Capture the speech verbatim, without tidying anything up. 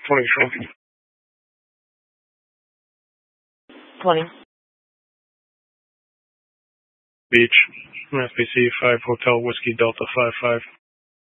twenty Control. twenty. Beach, F B C five Hotel Whiskey Delta five five.